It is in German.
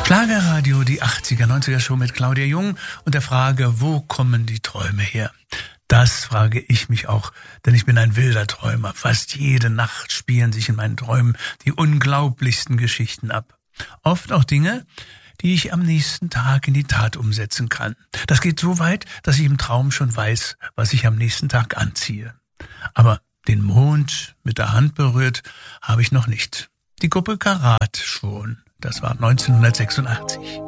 Schlagerradio, die 80er, 90er Show mit Claudia Jung und der Frage, wo kommen die Träume her? Das frage ich mich auch, denn ich bin ein wilder Träumer. Fast jede Nacht spielen sich in meinen Träumen die unglaublichsten Geschichten ab. Oft auch Dinge, die ich am nächsten Tag in die Tat umsetzen kann. Das geht so weit, dass ich im Traum schon weiß, was ich am nächsten Tag anziehe. Aber den Mond mit der Hand berührt habe ich noch nicht. Die Gruppe Karat schon. Das war 1986.